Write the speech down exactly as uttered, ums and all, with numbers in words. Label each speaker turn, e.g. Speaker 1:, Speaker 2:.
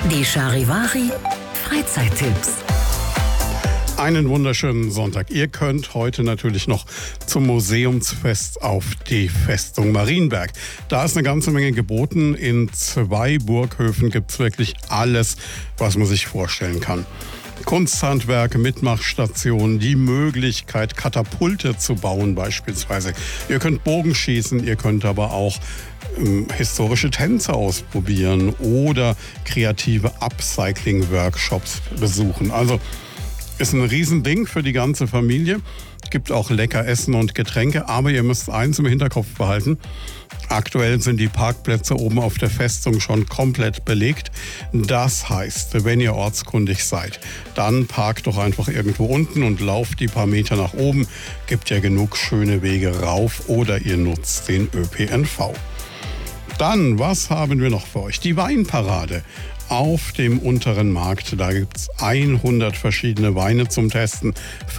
Speaker 1: Die Charivari Freizeittipps.
Speaker 2: Einen wunderschönen Sonntag. Ihr könnt heute natürlich noch zum Museumsfest auf die Festung Marienberg. Da ist eine ganze Menge geboten. In zwei Burghöfen gibt es wirklich alles, was man sich vorstellen kann. Kunsthandwerke, Mitmachstationen, die Möglichkeit, Katapulte zu bauen beispielsweise. Ihr könnt Bogenschießen, ihr könnt aber auch ähm, historische Tänze ausprobieren oder kreative Upcycling-Workshops besuchen. Also ist ein Riesending für die ganze Familie. Gibt auch lecker Essen und Getränke, aber ihr müsst eins im Hinterkopf behalten. Aktuell sind die Parkplätze oben auf der Festung schon komplett belegt. Das heißt, wenn ihr ortskundig seid, dann parkt doch einfach irgendwo unten und lauft die paar Meter nach oben. Gibt ja genug schöne Wege rauf oder ihr nutzt den Ö P N V. Dann, was haben wir noch für euch? Die Weinparade auf dem unteren Markt. Da gibt es hundert verschiedene Weine zum Testen.